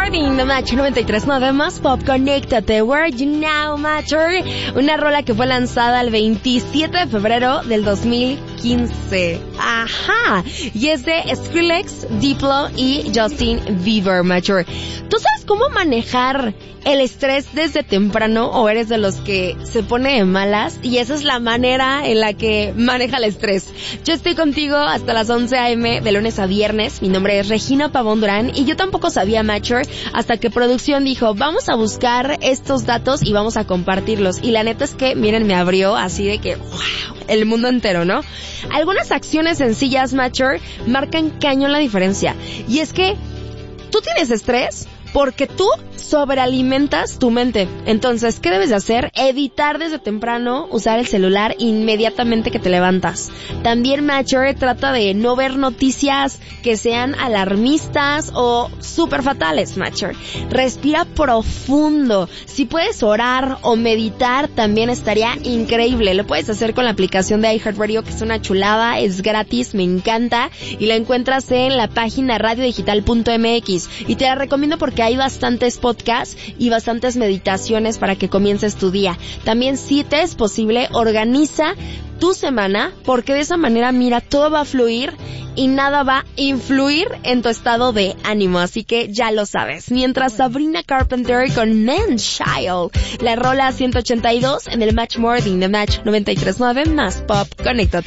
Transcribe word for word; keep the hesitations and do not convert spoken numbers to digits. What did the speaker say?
Morning, The Match noventa y tres punto nueve más Pop, conéctate, Where You Now, Matcher. Una rola que fue lanzada el veintisiete de febrero del dos mil quince. Ajá. Y es de Skrillex, Diplo y Justin Bieber, Matcher. ¿Tú sabes cómo manejar el estrés desde temprano o eres de los que se pone de malas? Y esa es la manera en la que maneja el estrés. Yo estoy contigo hasta las once a eme de lunes a viernes. Mi nombre es Regina Pavón Durán y yo tampoco sabía, Matcher, hasta que producción dijo, vamos a buscar estos datos y vamos a compartirlos. Y la neta es que, miren, me abrió así de que, wow, el mundo entero, ¿no? Algunas acciones sencillas, Matcher, marcan cañón la diferencia. Y es que tú tienes estrés porque tú sobrealimentas tu mente. Entonces, ¿qué debes de hacer? Evitar desde temprano usar el celular inmediatamente que te levantas. También, Matcher, trata de no ver noticias que sean alarmistas o súper fatales, Matcher. Respira profundo. Si puedes orar o meditar, también estaría increíble. Lo puedes hacer con la aplicación de iHeartRadio, que es una chulada, es gratis, me encanta, y la encuentras en la página radio digital punto eme equis. Y te la recomiendo porque hay bastantes podcasts y bastantes meditaciones para que comiences tu día. También, si te es posible, organiza tu semana, porque de esa manera, mira, todo va a fluir y nada va a influir en tu estado de ánimo. Así que ya lo sabes. Mientras Sabrina Carpenter con Man Child, la rola ciento ochenta y dos en el Match Morning, The Match noventa y tres punto nueve más Pop, conéctate.